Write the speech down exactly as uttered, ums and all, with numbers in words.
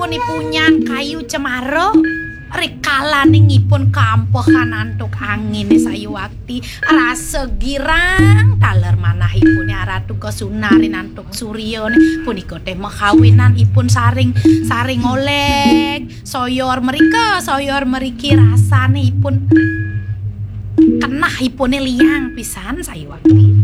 ni punyan kayu cemaro rikalaningipun kampehan antuk angin sayu wakti rasa girang taler manahipun Ratu Kesunarin antuk Surya punika teh mahawinanipun saring saring oleh soyor merika soyor meriki rasanipun kenahipun liang pisan sayu wakti